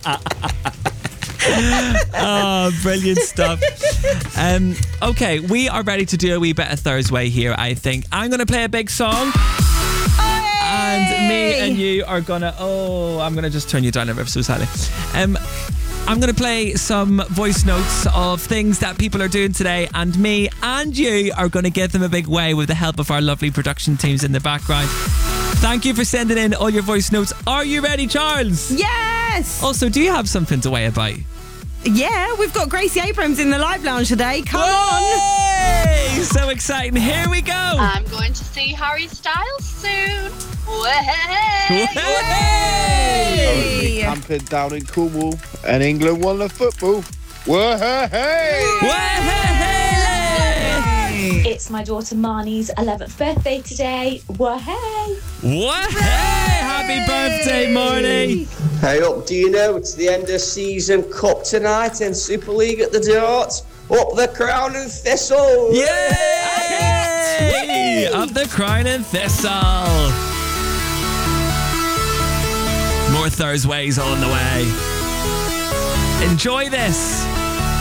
Oh, brilliant stuff. Okay, we are ready to do a wee bit of Thursday here, I think. I'm going to play a big song. And me and you are going to... Oh, I'm going to just turn you down ever so slightly. I'm going to play some voice notes of things that people are doing today, and me and you are going to give them a big way with the help of our lovely production teams in the background. Thank you for sending in all your voice notes. Are you ready, Charles? Yes! Also, do you have something to weigh about? Yeah, we've got Gracie Abrams in the live lounge today. Come on! So exciting. Here we go. I'm going to see Harry Styles soon. Way! Hey! Camping down in Cornwall, and England won the football. Way! It's my daughter Marnie's 11th birthday today. Wahey! Happy birthday, Marnie! Hey up, do you know it's the end of season cup tonight in Super League at the Darts? Up the Crown and Thistle! Yay! Up the Crown and Thistle! More Thursdays on the way. Enjoy this!